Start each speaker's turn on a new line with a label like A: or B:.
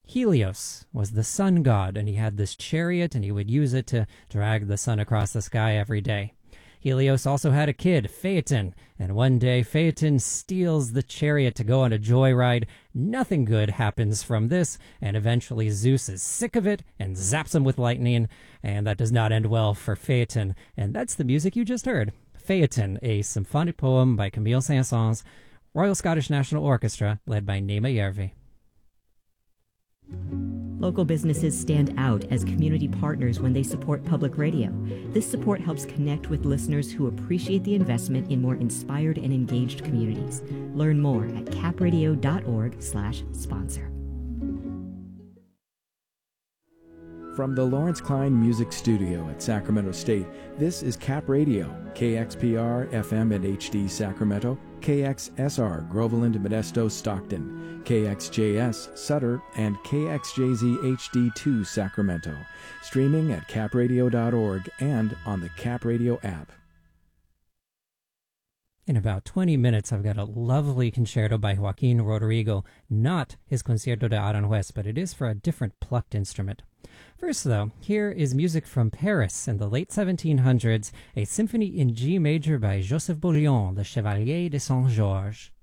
A: Helios was the sun god, and he had this chariot, and he would use it to drag the sun across the sky every day. Helios also had a kid, Phaeton, and one day Phaeton steals the chariot to go on a joyride. Nothing good happens from this, and eventually Zeus is sick of it and zaps him with lightning, and that does not end well for Phaeton. And that's the music you just heard. Phaeton, a symphonic poem by Camille Saint-Saëns, Royal Scottish National Orchestra, led by Naima Järvi.
B: Local businesses stand out as community partners when they support public radio. This support helps connect with listeners who appreciate the investment in more inspired and engaged communities. Learn more at capradio.org/sponsor.
C: From the Lawrence Klein Music Studio at Sacramento State, this is Cap Radio, KXPR FM and HD Sacramento, KXSR Groveland, Modesto, Stockton, KXJS Sutter, and KXJZ HD2 Sacramento. Streaming at capradio.org and on the Cap Radio app.
A: In about 20 minutes, I've got a lovely concerto by Joaquin Rodrigo, not his Concierto de Aranjuez, but it is for a different plucked instrument. First, though, here is music from Paris in the late 1700s, a symphony in G major by Joseph Bouillon, the Chevalier de Saint-Georges.